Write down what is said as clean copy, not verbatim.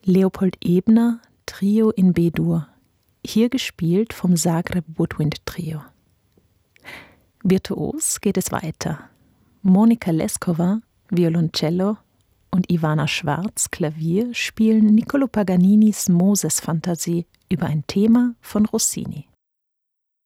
Leopold Ebner, Trio in B-Dur, hier gespielt vom Zagreb Woodwind Trio. Virtuos geht es weiter. Monika Leskova, Violoncello, und Ivana Schwarz, Klavier, spielen Niccolò Paganinis Moses-Fantasie über ein Thema von Rossini.